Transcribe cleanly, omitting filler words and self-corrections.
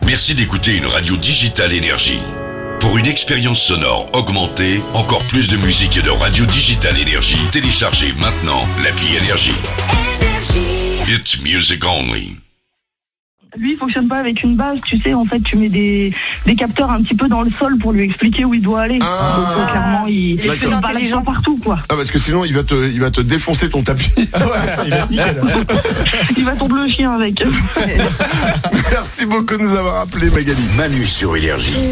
Merci d'écouter une radio digitale Énergie. Pour une expérience sonore augmentée, encore plus de musique et de radio digitale Énergie, téléchargez maintenant l'appli Énergie. It's music only. Lui, il fonctionne pas avec une base, tu sais, en fait, tu mets des capteurs un petit peu dans le sol pour lui expliquer où il doit aller. Donc, clairement, il est plus intelligent partout, quoi. Ah, parce que sinon, il va te défoncer ton tapis. Ah ouais, il va être nickel. Il va tomber le chien avec. Merci beaucoup de nous avoir appelés, Magali. Manu sur Énergie.